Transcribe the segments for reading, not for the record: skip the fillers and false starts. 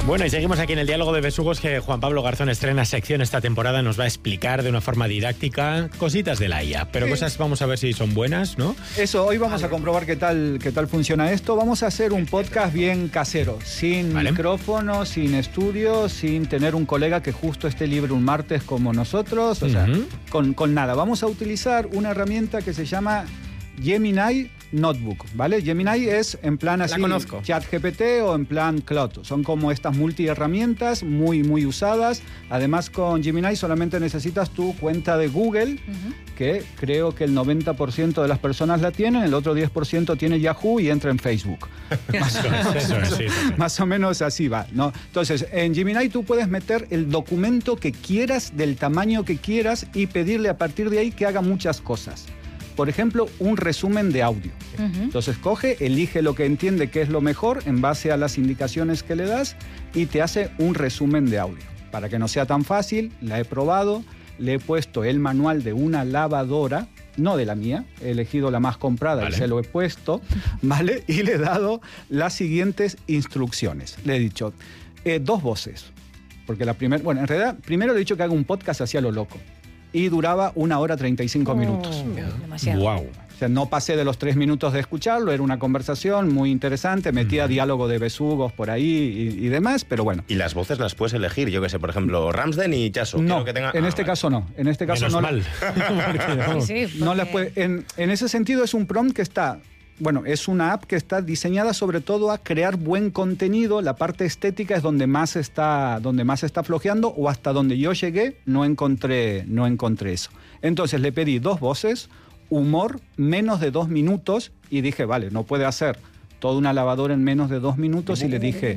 Bueno, y seguimos aquí en el Diálogo de Besugos, que Juan Pablo Garzón estrena sección esta temporada. Nos va a explicar de una forma didáctica cositas de la IA, pero cosas vamos a ver si son buenas, ¿no? Eso, hoy vamos a comprobar qué tal funciona esto. Vamos a hacer un podcast bien casero, sin micrófono, sin estudio, sin tener un colega que justo esté libre un martes como nosotros, o sea, con nada. Vamos a utilizar una herramienta que se llama Gemini Notebook, ¿vale? Gemini es en plan así, ChatGPT o en plan Claude. Son como estas multiherramientas muy, muy usadas. Además, con Gemini solamente necesitas tu cuenta de Google, que creo que el 90% de las personas la tienen, el otro 10% tiene Yahoo y entra en Facebook. Más o menos así va, ¿no? Entonces, en Gemini tú puedes meter el documento que quieras, del tamaño que quieras, y pedirle a partir de ahí que haga muchas cosas. Por ejemplo, un resumen de audio. Entonces elige lo que entiende que es lo mejor en base a las indicaciones que le das y te hace un resumen de audio. Para que no sea tan fácil, la he probado, le he puesto el manual de una lavadora, no de la mía, he elegido la más comprada y se lo he puesto, ¿vale? Y le he dado las siguientes instrucciones. Le he dicho, 2 voces, porque la primera, bueno, en realidad, primero le he dicho que haga un podcast hacia lo loco. Y duraba 1 hora 35 minutos. Demasiado. Wow. O sea, no pasé de los 3 minutos de escucharlo, era una conversación muy interesante, metía diálogo de besugos por ahí y demás, pero bueno. Y las voces las puedes elegir, yo qué sé, por ejemplo, Ramsden y Chaso. No, que tenga... en este caso no. En este caso menos no. mal. No las puede, en ese sentido es un prompt que está... Bueno, es una app que está diseñada sobre todo a crear buen contenido. La parte estética es donde más está flojeando, o hasta donde yo llegué no encontré eso. Entonces le pedí 2 voces, humor, menos de 2 minutos, y dije, vale, no puede hacer toda una lavadora en menos de 2 minutos, y le dije...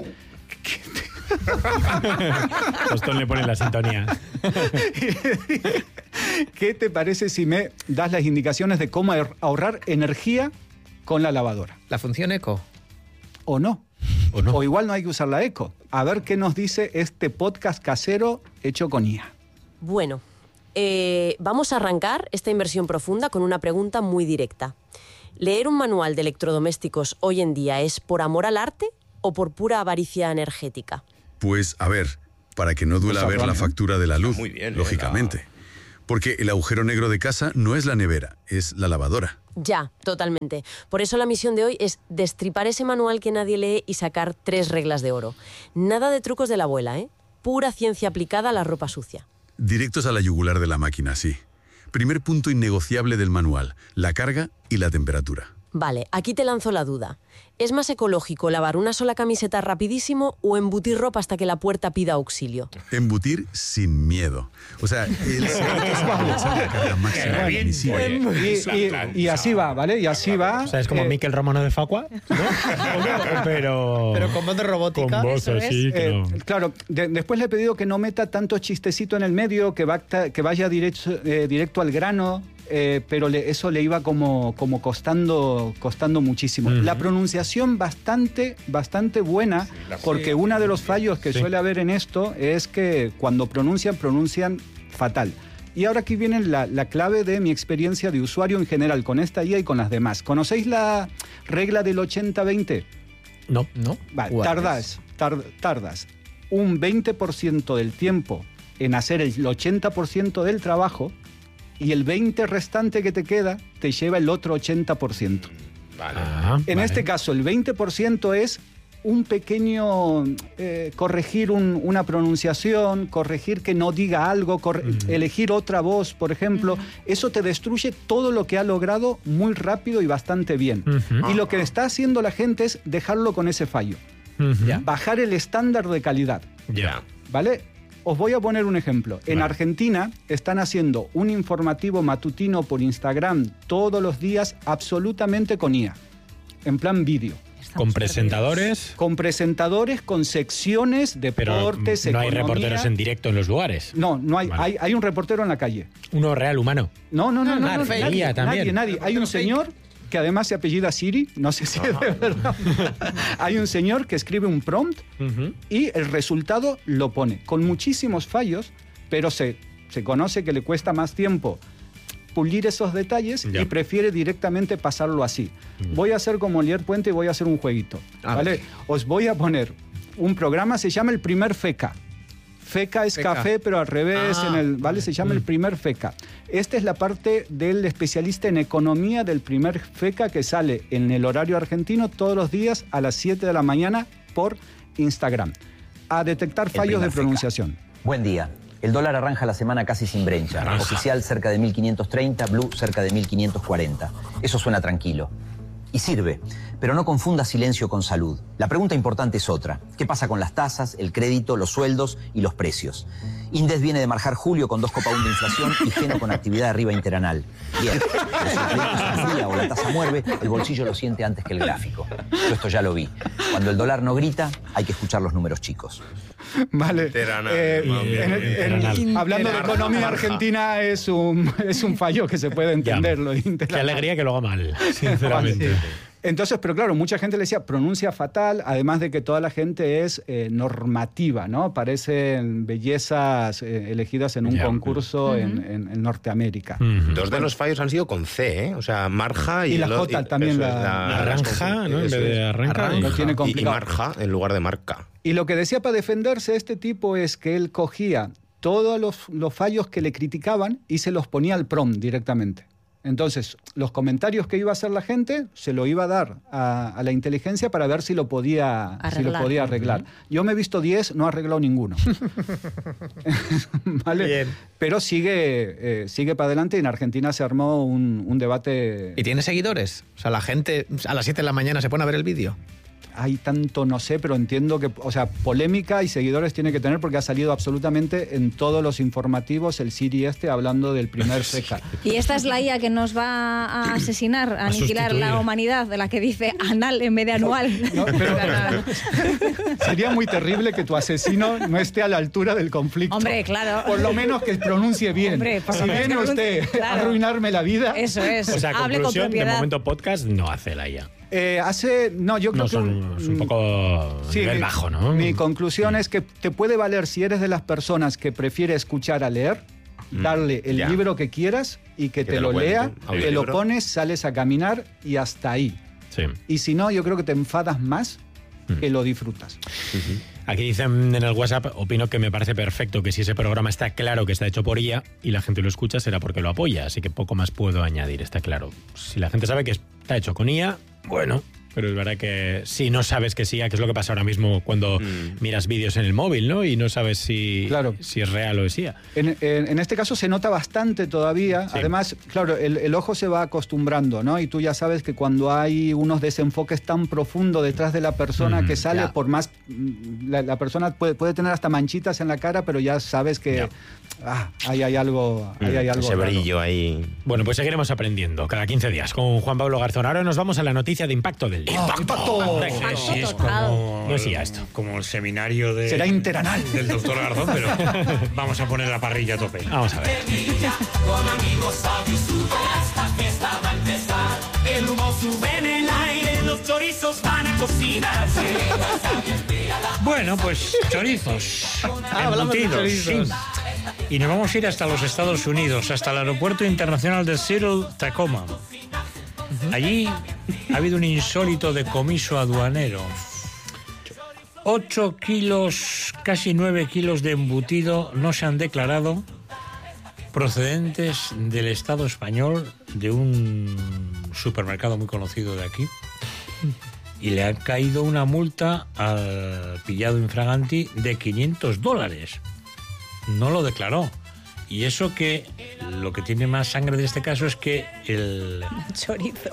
Tostón le pone la sintonía. ¿Qué te parece si me das las indicaciones de cómo ahorrar energía con la lavadora? ¿La función eco? ¿O no? O igual no hay que usar la eco. A ver qué nos dice este podcast casero hecho con IA. Bueno, vamos a arrancar esta inversión profunda con una pregunta muy directa. ¿Leer un manual de electrodomésticos hoy en día es por amor al arte o por pura avaricia energética? Pues, a ver, para que no duela ver la factura de la luz, muy bien, lógicamente. Porque el agujero negro de casa no es la nevera, es la lavadora. Ya, totalmente. Por eso la misión de hoy es destripar ese manual que nadie lee y sacar 3 reglas de oro. Nada de trucos de la abuela, ¿eh? Pura ciencia aplicada a la ropa sucia. Directos a la yugular de la máquina, sí. Primer punto innegociable del manual, la carga y la temperatura. Vale, aquí te lanzo la duda. ¿Es más ecológico lavar una sola camiseta rapidísimo o embutir ropa hasta que la puerta pida auxilio? Embutir sin miedo. O sea, el secreto es aprovechar la carga máxima admisible. Y así va, ¿vale? Y así va. O sea, es como Miquel Romano de Facua, ¿no? Pero con voz de robótica. Con voz así, Claro, después le he pedido que no meta tanto chistecito en el medio, que vaya directo al grano. Pero eso le iba como costando muchísimo. La pronunciación bastante buena, porque uno de los fallos que suele haber en esto es que cuando pronuncian fatal. Y ahora aquí viene la clave de mi experiencia de usuario en general con esta IA y con las demás. ¿Conocéis la regla del 80-20? No. Vale, tardas un 20% del tiempo en hacer el 80% del trabajo, y el 20% restante que te queda te lleva el otro 80%. En este caso, el 20% es un pequeño corregir una pronunciación, corregir que no diga algo, elegir otra voz, por ejemplo. Eso te destruye todo lo que ha logrado muy rápido y bastante bien. Y lo que está haciendo la gente es dejarlo con ese fallo. Bajar el estándar de calidad. ¿Vale? Os voy a poner un ejemplo. En Argentina están haciendo un informativo matutino por Instagram todos los días absolutamente con IA, en plan vídeo. ¿Con presentadores? Con presentadores, con secciones, deportes, pero no hay economía. reporteros en directo en los lugares. No hay. Vale. Hay un reportero en la calle. Uno real, humano. No. Nadie. Hay un señor que además se apellida Siri, no sé si es de verdad. Hay un señor que escribe un prompt y el resultado lo pone, con muchísimos fallos, pero se conoce que le cuesta más tiempo pulir esos detalles y prefiere directamente pasarlo así. Voy a hacer como Lier Puente y voy a hacer un jueguito, ¿vale? Os voy a poner un programa, se llama El Primer FECA. FECA es café, pero al revés, ¿vale? Se llama El Primer FECA. Esta es la parte del especialista en economía del Primer FECA que sale en el horario argentino todos los días a las 7 de la mañana por Instagram, a detectar fallos de pronunciación. Buen día. El dólar arranca la semana casi sin brencha. Oficial cerca de 1.530, blue cerca de 1.540. Eso suena tranquilo. Y sirve, pero no confunda silencio con salud. La pregunta importante es otra. ¿Qué pasa con las tasas, el crédito, los sueldos y los precios? Indes viene de marcar julio con 2 copa 1 de inflación y Geno con actividad arriba interanal. Bien, pero si el crédito se enfría o la tasa muerde, el bolsillo lo siente antes que el gráfico. Yo esto ya lo vi. Cuando el dólar no grita, hay que escuchar los números chicos. Vale. Hablando de economía argentina, es un fallo que se puede entenderlo. Qué alegría que lo haga mal, sinceramente. Sí. Entonces, pero claro, mucha gente le decía, pronuncia fatal, además de que toda la gente es normativa, ¿no? Parecen bellezas elegidas en un concurso en Norteamérica. 2 de los fallos han sido con C, ¿eh? O sea, Marja y la J también. Naranja, ¿no? En vez de arranca. Lo tiene complicado. Y Marja en lugar de marca. Y lo que decía para defenderse este tipo es que él cogía todos los fallos que le criticaban y se los ponía al PROM directamente. Entonces, los comentarios que iba a hacer la gente se lo iba a dar a la inteligencia para ver si lo podía arreglar. Yo me he visto 10, no ha arreglado ninguno. ¿Vale? Bien. Pero sigue para adelante y en Argentina se armó un debate. ¿Y tiene seguidores? O sea, la gente a las 7 de la mañana se pone a ver el vídeo. Hay tanto, no sé, pero entiendo que, o sea, polémica y seguidores tiene que tener porque ha salido absolutamente en todos los informativos el Siri hablando del primer FECA. Y esta es la IA que nos va a asesinar, a aniquilar la humanidad, de la que dice anal en vez de anual. No, pero sería muy terrible que tu asesino no esté a la altura del conflicto. Hombre, claro. Por lo menos que pronuncie bien. Hombre, si viene usted a arruinarme la vida... Eso es. O sea, hable con conclusión, de propiedad. momento podcast no hace la IA. Yo creo es un poco nivel bajo, ¿no? Mi conclusión es que te puede valer si eres de las personas que prefiere escuchar a leer, darle el libro que quieras y que te lo lea, te lo pones, sales a caminar y hasta ahí. Sí. Y si no, yo creo que te enfadas más que lo disfrutas. Aquí dicen en el WhatsApp, opino que me parece perfecto que si ese programa está claro que está hecho por IA y la gente lo escucha será porque lo apoya, así que poco más puedo añadir, está claro. Si la gente sabe que está hecho con IA, bueno, pero es verdad que si no sabes que es IA, que es lo que pasa ahora mismo cuando miras vídeos en el móvil, ¿no? Y no sabes si es real o es IA. En este caso se nota bastante todavía. Sí. Además, claro, el ojo se va acostumbrando, ¿no? Y tú ya sabes que cuando hay unos desenfoques tan profundos detrás de la persona que sale, por más... La persona puede tener hasta manchitas en la cara, pero ya sabes que ahí hay algo... Ese brillo ahí... Bueno, pues seguiremos aprendiendo cada 15 días con Juan Pablo Garzón. Ahora nos vamos a la noticia de impacto del día. ¡Impacto! Sí, es como, no decía esto. Como el seminario será interanal del doctor Garzón, pero vamos a poner la parrilla a tope. Vamos a ver. Con amigos y sube hasta que esta va a empezar. El humo sube en el aire, los chorizos van a cocinarse. Bueno, pues chorizos. Embutidos, sí. Y nos vamos a ir hasta los Estados Unidos, hasta el aeropuerto internacional de Seattle, Tacoma. Allí ha habido un insólito decomiso aduanero. 8 kilos, casi 9 kilos de embutido no se han declarado procedentes del Estado español, de un supermercado muy conocido de aquí. Y le ha caído una multa al pillado infraganti de $500. No lo declaró. Y eso que lo que tiene más sangre de este caso es que el chorizo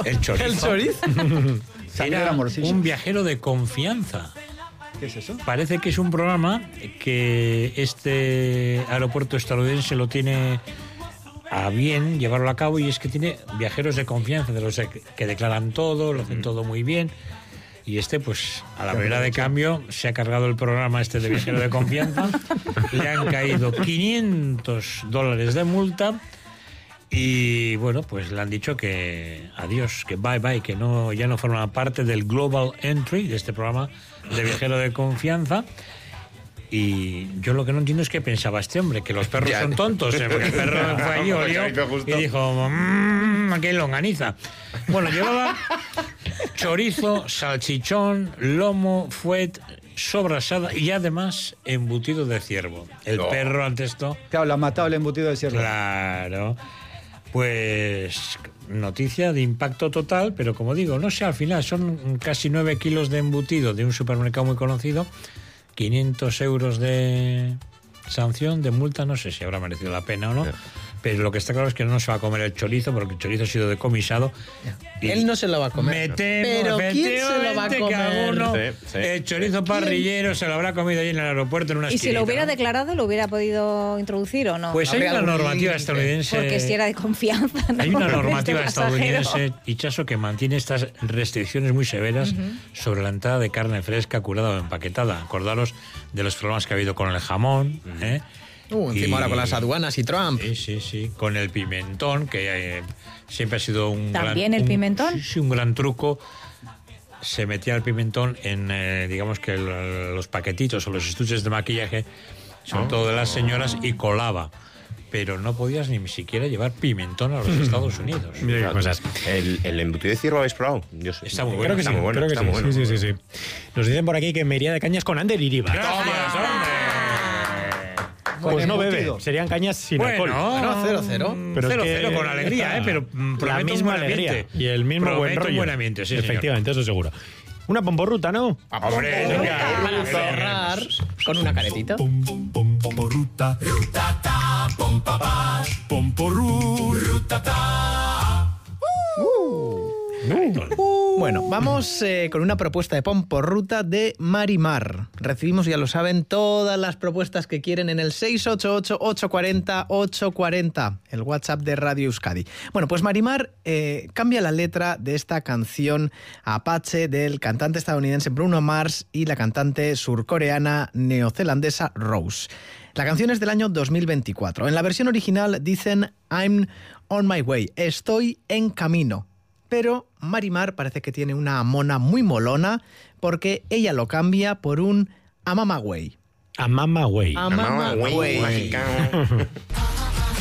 era un viajero de confianza. ¿Qué es eso? Parece que es un programa que este aeropuerto estadounidense lo tiene a bien llevarlo a cabo, y es que tiene viajeros de confianza, de los que declaran todo, lo hacen todo muy bien. Y pues a la primera de cambio se ha cargado el programa de viajero de confianza. Le han caído $500 de multa. Y bueno, pues le han dicho que adiós, que bye bye, que ya no forma parte del Global Entry, de este programa de viajero de confianza. Y yo lo que no entiendo es qué pensaba este hombre, que los perros son tontos, porque el perro fue allí, olió y dijo, aquí longaniza. Bueno, llevaba chorizo, salchichón, lomo, fuet sobrasada y además embutido de ciervo. El perro ante esto... Claro, lo ha matado el embutido de ciervo. Claro. Pues noticia de impacto total, pero como digo, no sé, al final son casi 9 kilos de embutido de un supermercado muy conocido, 500 euros de sanción, de multa, no sé si habrá merecido la pena o no. Pero lo que está claro es que no se va a comer el chorizo, porque el chorizo ha sido decomisado. Él no se lo va a comer. Pero ¿quién se lo va a comer? El chorizo parrillero se lo habrá comido ahí en el aeropuerto en una esquinita. ¿Y si lo hubiera declarado, lo hubiera podido introducir o no? Pues hay una normativa estadounidense... Porque si era de confianza, ¿no? Hay una normativa estadounidense, Ichazo, que mantiene estas restricciones muy severas sobre la entrada de carne fresca, curada o empaquetada. Acordaros de los problemas que ha habido con el jamón, encima ahora con las aduanas y Trump. Sí. Con el pimentón, que siempre ha sido un ¿También el pimentón? Sí, un gran truco. Se metía el pimentón en, digamos que los paquetitos o los estuches de maquillaje, sobre todo de las señoras, y colaba. Pero no podías ni siquiera llevar pimentón a los Estados Unidos. Mira qué cosas. ¿El embutido de ciervo habéis probado? Yo sé. Está muy bueno. Creo que sí. Sí. Nos dicen por aquí que me iría de cañas con Ander Iriba. ¡Gracias, hombre! Pues no bebe, serían cañas sin alcohol. Bueno, 0-0. Pero 0-0 con alegría, pero la misma alegría y el mismo buen rollo. Un buen ambiente, sí, efectivamente, eso seguro. Una pomporruta, ¿no? Hombre, para cerrar con una caretita. Pomporruta, rutata, pompapá, pomporru, rutata. Bueno, vamos con una propuesta de pomporruta de Marimar. Recibimos, ya lo saben, todas las propuestas que quieren en el 688-840-840, el WhatsApp de Radio Euskadi. Bueno, pues Marimar cambia la letra de esta canción Apache del cantante estadounidense Bruno Mars y la cantante surcoreana neozelandesa Rose. La canción es del año 2024. En la versión original dicen I'm on my way, estoy en camino. Pero Marimar parece que tiene una mona muy molona porque ella lo cambia por un A Mama Way. A Mama Way. A Mama Way.